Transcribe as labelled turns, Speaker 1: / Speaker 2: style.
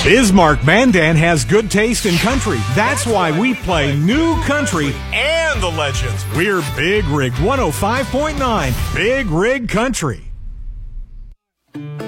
Speaker 1: Bismarck Mandan has good taste in country. That's why we play new country and the legends. We're Big Rig 105.9, Big Rig Country.